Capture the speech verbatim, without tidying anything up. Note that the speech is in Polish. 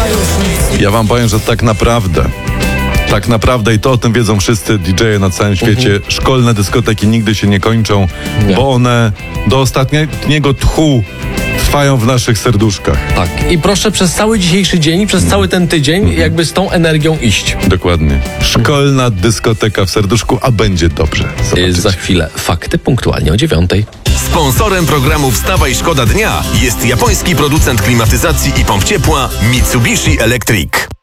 Ja wam powiem, że tak naprawdę Tak naprawdę i to o tym wiedzą wszyscy D J-e na całym świecie. Mhm. Szkolne dyskoteki nigdy się nie kończą, nie. bo one do ostatniego tchu trwają w naszych serduszkach. Tak. I proszę przez cały dzisiejszy dzień, przez cały ten tydzień mhm. jakby z tą energią iść. Dokładnie. Szkolna dyskoteka w serduszku, a będzie dobrze. Zobaczycie. Za chwilę fakty punktualnie o dziewiątej. Sponsorem programu Wstawaj Szkoda Dnia jest japoński producent klimatyzacji i pomp ciepła Mitsubishi Electric.